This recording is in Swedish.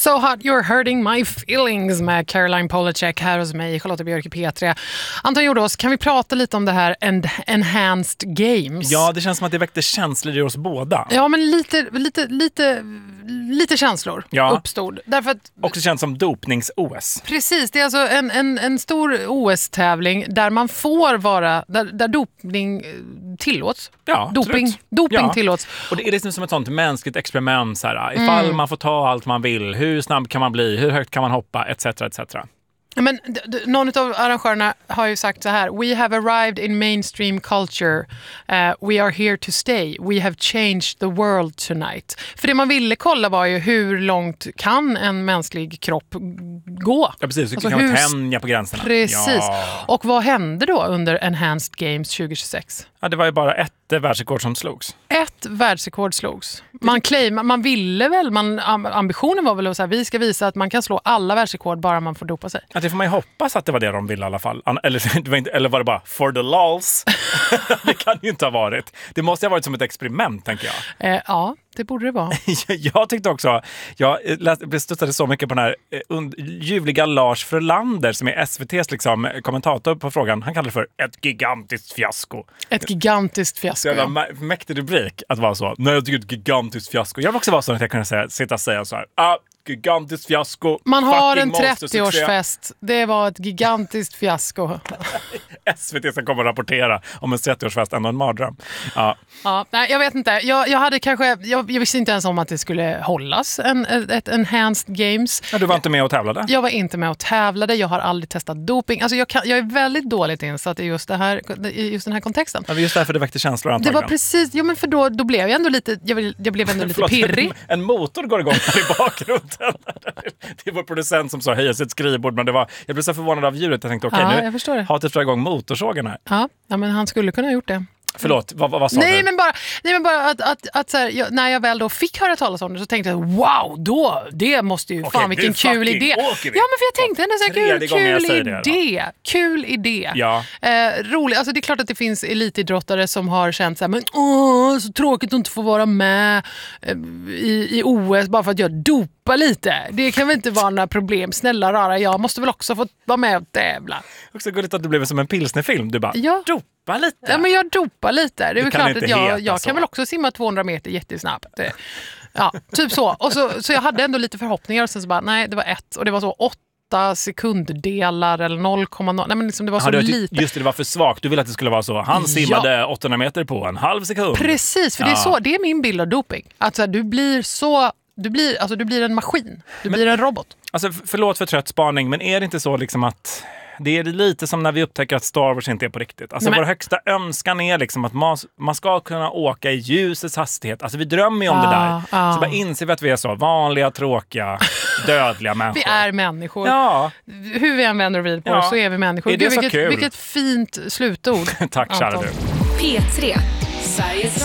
So Hot You're Hurting My Feelings med Caroline Polachek här hos mig, Charlotte Björk i P3. Anton Jordås, kan vi prata lite om det här Enhanced Games? Ja, det känns som att det väckte känslor i oss båda. Ja, men lite känslor uppstod. Därför att, också känns som dopnings-OS. Precis, det är alltså en stor OS-tävling där man får vara, där dopning tillåts. Ja, Doping tillåts. Och det är liksom som ett sånt mänskligt experiment. Så här, ifall man får ta allt man vill, hur snabb kan man bli, hur högt kan man hoppa, etc. etc. Men någon av arrangörerna har ju sagt så här: We have arrived in mainstream culture. We are here to stay. We have changed the world tonight. För det man ville kolla var ju hur långt kan en mänsklig kropp gå? Ja, precis. Alltså, kan man tänja på gränserna. Precis. Ja. Och vad hände då under Enhanced Games 2026? Ja, det var ju bara ett världsrekord som slogs. Ett världsrekord slogs. Man ville väl, ambitionen var väl att säga, vi ska visa att man kan slå alla världsrekord bara man får dopa sig. Ja, det får man ju hoppas att det var det de ville i alla fall. Eller var det bara for the lols? Det kan ju inte ha varit. Det måste ha varit som ett experiment, tänker jag. Ja, det borde det vara. Jag tyckte också, jag bestudsade så mycket på den här ljuvliga Lars Frölander som är SVT:s liksom, kommentator på frågan. Han kallar det för ett gigantiskt fiasko. Ett gigantiskt fiasko. Så jävla mäktig rubrik att vara så. Nej, jag tycker ett gigantiskt fiasko. Jag vill också vara så att jag kunde sitta och säga så här. Gigantiskt fiasko. Man har en 30-årsfest. Det var ett gigantiskt fiasko. SVT ska komma och rapportera om en 30-årsfest än en mardröm. Ja, nej, jag vet inte. Jag hade kanske, jag visste inte ens om att det skulle hållas ett Enhanced Games. Ja, du var inte med och tävlade? Jag var inte med och tävlade. Jag har aldrig testat doping. Alltså jag är väldigt dåligt insatt i just den här kontexten. Ja, just därför det väckte känslor antagligen. Det var precis, men för då blev jag ändå lite, jag blev ändå lite pirrig. En motor går igång här i bakgrunden. Det var producent som sa höja sitt skrivbord, men jag blev så förvånad av ljudet. Jag tänkte nu har jag dra igång motorsågen här. Ja, men han skulle kunna ha gjort det. Förlåt, vad sa du? Nej, men bara att så här, när jag väl då fick höra talas om det så tänkte jag, wow, det måste ju, fan vilken kul idé. Ja, men för jag tänkte ändå så här, kul idé. Ja. Roligt, alltså det är klart att det finns elitidrottare som har känt så här, men så tråkigt att inte få vara med i OS bara för att jag dopar lite. Det kan väl inte vara några problem. Snälla rara, jag måste väl också få vara med och tävla. Också gulligt att det blev som en pilsnerfilm. Du bara, dopa lite. Ja, men jag dopar lite. Det är väl klart att jag kan väl också simma 200 meter jättesnabbt. Ja, typ så. Och så jag hade ändå lite förhoppningar och sen så bara, nej, det var 1 och det var så 8 sekunddelar eller 0,0. Nej, men liksom det var så lite. Just det var för svagt. Du ville att det skulle vara så. Han simmade 800 meter på en halv sekund. Precis, för det är min bild av doping. Alltså du blir en maskin. Du blir en robot. Alltså förlåt för trött spaning, men är det inte så liksom att det är lite som när vi upptäcker att Star Wars inte är på riktigt. Alltså vår högsta önskan är liksom att man ska kunna åka i ljusets hastighet. Alltså vi drömmer ju om det där. Så bara inser vi att vi är så vanliga, tråkiga, dödliga människor. Vi är människor. Ja. Hur vi än vänder och vrider på så är vi människor. Är det så kul? Vilket fint slutord. Tack, kära du. P3, Sveriges